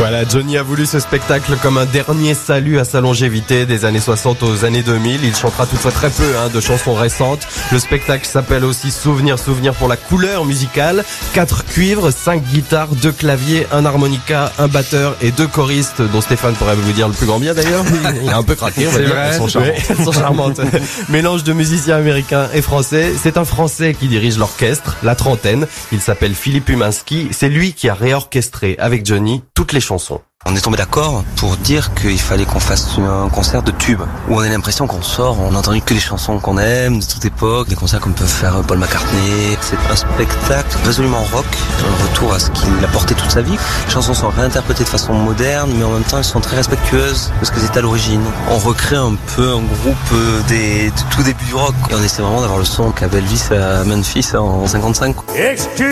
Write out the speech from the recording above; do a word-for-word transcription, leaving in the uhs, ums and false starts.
Voilà, Johnny a voulu ce spectacle comme un dernier salut à sa longévité des années soixante aux années deux mille. Il chantera toutefois très peu hein, de chansons récentes. Le spectacle s'appelle aussi Souvenir, Souvenir pour la couleur musicale. Quatre cuivres, cinq guitares, deux claviers, un harmonica, un batteur et deux choristes dont Stéphane pourrait vous dire le plus grand bien d'ailleurs. Il a un peu craqué, on va C'est dire. vrai. Elles sont charmantes. Elles sont charmantes. Mélange de musiciens américains et français. C'est un Français qui dirige l'orchestre, la trentaine. Il s'appelle Philippe Uminski. C'est lui qui a réorchestré avec Johnny toutes les chansons. On est tombé d'accord pour dire qu'il fallait qu'on fasse un concert de tubes, où on a l'impression qu'on sort, on n'a entendu que des chansons qu'on aime, de toute époque, des concerts comme peut faire Paul McCartney. C'est un spectacle résolument rock, un retour à ce qu'il a porté toute sa vie. Les chansons sont réinterprétées de façon moderne, mais en même temps elles sont très respectueuses de ce que c'était à l'origine. On recrée un peu un groupe des, du tout début du rock, et on essaie vraiment d'avoir le son qu'avait Elvis à Memphis en cinquante-cinq.